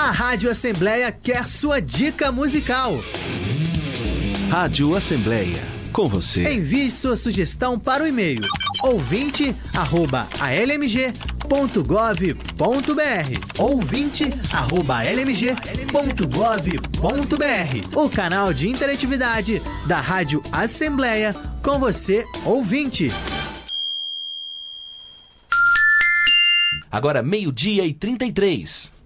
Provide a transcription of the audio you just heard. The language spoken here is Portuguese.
A Rádio Assembleia quer sua dica musical. Rádio Assembleia, com você. Envie sua sugestão para o e-mail ouvinte@almg.gov.br ouvinte@almg.gov.br. O canal de interatividade da Rádio Assembleia com você, ouvinte. Agora 12:33.